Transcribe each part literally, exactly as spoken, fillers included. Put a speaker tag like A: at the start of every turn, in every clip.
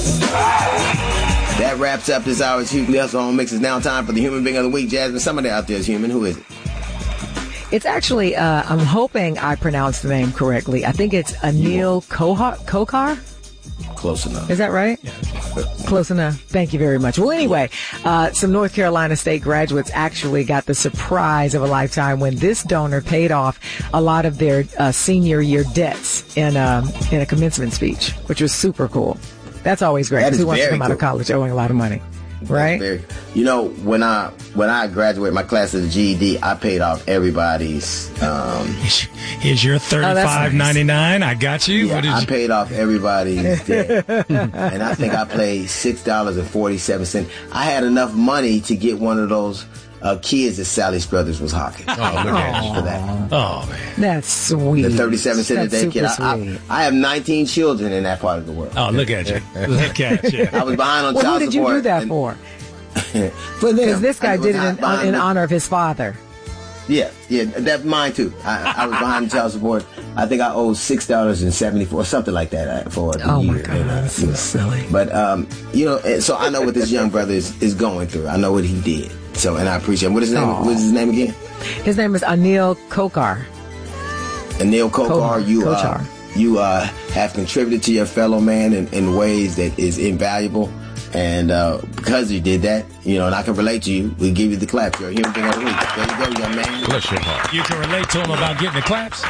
A: That wraps up this hour's Hughley Hustle Home Mix. It's now time for the Human Being of the Week. Jasmine, somebody out there is human. Who is it?
B: It's actually, uh, I'm hoping I pronounced the name correctly. I think it's Anil Kohar. Kokar?
A: Close enough.
B: Is that right?
A: Yeah.
B: Close enough. Thank you very much. Well, anyway, uh, some North Carolina State graduates actually got the surprise of a lifetime when this donor paid off a lot of their uh, senior year debts in, um, in a commencement speech, which was super cool. That's always great.
A: That is
B: Who wants to come
A: cool.
B: out of college owing a lot of money? Right?
A: Very, you know, when I when I graduated my class of the G E D, I paid off everybody's. Um,
C: Here's your thirty-five ninety-nine. I got you.
A: Yeah,
C: what did
A: I
C: you?
A: paid off everybody's debt, and I think I paid six dollars and forty-seven cents. I had enough money to get one of those uh, kids that Sally's Brothers was hawking.
C: Oh, look at you
A: for that.
C: Oh man,
B: that's sweet.
A: The thirty-seven cent a day kid. I, I, I have nineteen children in that part of the world.
C: Oh, look at you. Look at you.
A: I was behind on
B: well,
A: child
B: who did you
A: support.
B: do that
A: and,
B: for?
A: For them.
B: Because this guy
A: I
B: did it in,
A: behind
B: in
A: the-
B: honor of his father.
A: Yeah, yeah, that's mine too. I, I was behind child support. I think I owed six dollars and seventy four, something like that, for a
B: Oh
A: year.
B: my God,
A: and, uh,
B: that's so
A: you know.
B: silly.
A: But um, you know, and so I know what this young brother is, is going through. I know what he did. So, and I appreciate him. What is his name?
B: Aw.
A: What is his name again?
B: His name is Anil Kokar.
A: Anil Kokar.
B: Kohar.
A: You uh,
B: Kochar.
A: you uh, have contributed to your fellow man in, in ways that is invaluable. And uh, because you did that, you know, and I can relate to you, we give you the clap. You're a human being of the week. There you go, young man.
D: Bless your heart.
C: You can relate to him about getting the claps.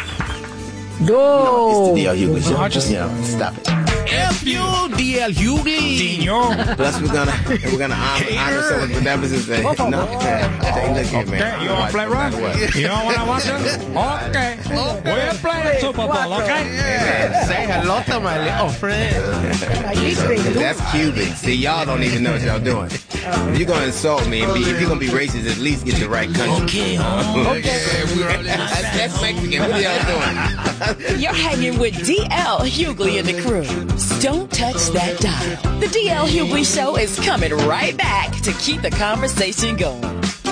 B: Go.
A: No, it's the D L Hughley show.
C: I just-
A: you know, stop it.
D: F U D L Hughley.
C: Dino.
A: Plus, we're gonna we're gonna honor, honor someone's benevolence. And, no, okay, look here, man.
C: Okay, you want to play rough? You don't want to watch it? Okay. We're playing Super Bowl, okay?
D: Yeah, say hello to my little friend.
A: That's Cuban. See, y'all don't even know what y'all doing. If you're gonna insult me, and be, if you're gonna be racist, at least get the right country.
C: Okay, huh?
A: Okay, that's, that's Mexican. What are y'all doing?
E: You're hanging with D L Hughley and the crew. Don't touch that dial. The D L Hughley Show is coming right back to keep the conversation going.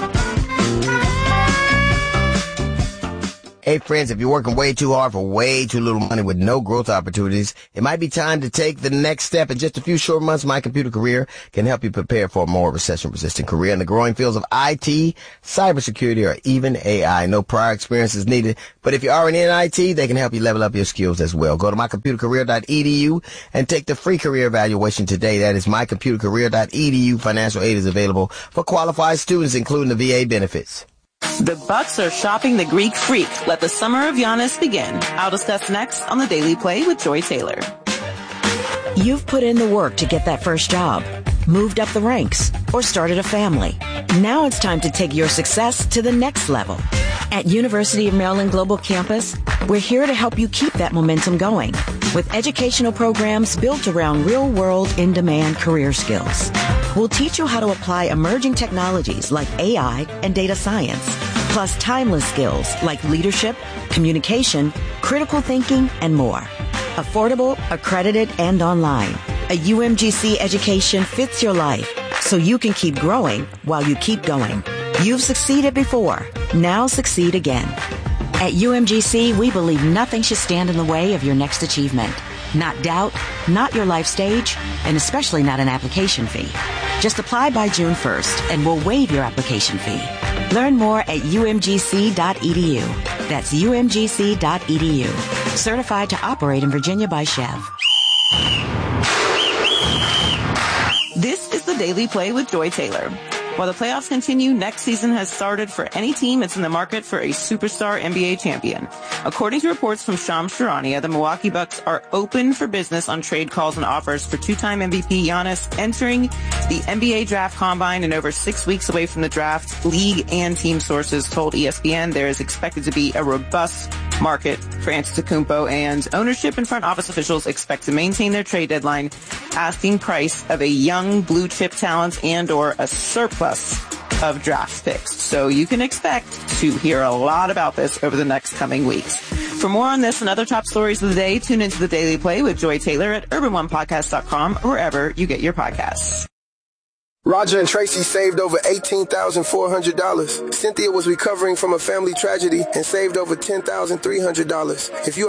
A: Hey friends, if you're working way too hard for way too little money with no growth opportunities, it might be time to take the next step. In just a few short months, My Computer Career can help you prepare for a more recession-resistant career in the growing fields of I T, cybersecurity, or even A I. No prior experience is needed, but if you're already in I T, they can help you level up your skills as well. Go to my computer career dot e d u and take the free career evaluation today. That is my computer career dot e d u. Financial aid is available for qualified students, including the V A benefits.
F: The Bucks are shopping the Greek Freak. Let the summer of Giannis begin. I'll discuss next on the Daily Play with Joy Taylor.
G: You've put in the work to get that first job, moved up the ranks, or started a family. Now it's time to take your success to the next level. At University of Maryland Global Campus, we're here to help you keep that momentum going with educational programs built around real-world, in-demand career skills. We'll teach you how to apply emerging technologies like A I and data science, plus timeless skills like leadership, communication, critical thinking, and more. Affordable, accredited, and online. A U M G C education fits your life so you can keep growing while you keep going. You've succeeded before. Now succeed again. At U M G C, we believe nothing should stand in the way of your next achievement. Not doubt, not your life stage, and especially not an application fee. Just apply by June first and we'll waive your application fee. Learn more at u m g c dot e d u. That's u m g c dot e d u. Certified to operate in Virginia by Chev.
F: This is the Daily Play with Joy Taylor. While the playoffs continue, next season has started for any team that's in the market for a superstar N B A champion. According to reports from Shams Charania, the Milwaukee Bucks are open for business on trade calls and offers for two-time M V P Giannis entering the N B A draft combine and over six weeks away from the draft. League and team sources told E S P N there is expected to be a robust market for Antetokounmpo, and ownership and front office officials expect to maintain their trade deadline asking price of a young blue chip talent and or a surplus of draft picks. So you can expect to hear a lot about this over the next coming weeks. For more on this and other top stories of the day, tune into the Daily Play with Joy Taylor at urban one podcast dot com or wherever you get your podcasts.
H: Roger and Tracy saved over eighteen thousand four hundred dollars. Cynthia was recovering from a family tragedy and saved over ten thousand three hundred dollars. If you